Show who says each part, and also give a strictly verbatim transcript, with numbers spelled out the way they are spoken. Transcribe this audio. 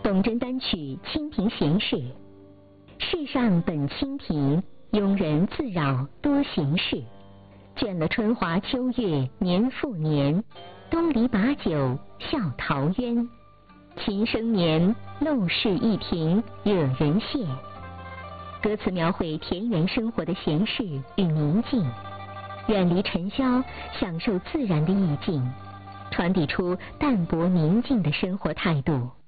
Speaker 1: 董贞单曲《清平闲事》：世上本清平，庸人自扰多行事。倦了春华秋月年复年，东篱把酒笑陶渊。琴声眠，陋室一庭惹人羡。歌词描绘田园生活的闲适与宁静，远离尘嚣，享受自然的意境，传递出淡泊宁静的生活态度。